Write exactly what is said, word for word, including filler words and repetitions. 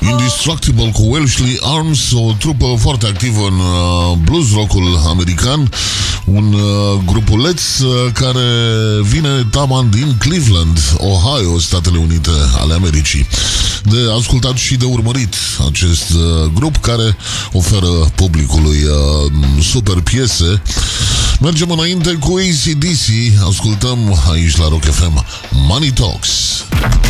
Indestructible cu Welshly Arms, o trupă foarte activă în uh, blues rock-ul american, un uh, grupuleț uh, care vine taman din Cleveland, Ohio, Statele Unite ale Americii. De ascultat și de urmărit acest uh, grup care oferă publicului uh, super piese. Mergem înainte cu A C D C, ascultăm aici la Rock F M Money Talks.